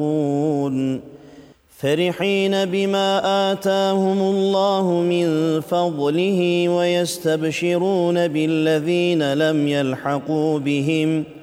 فرحين بما آتاهم الله من فضله ويستبشرون بالذين لم يلحقوا بهم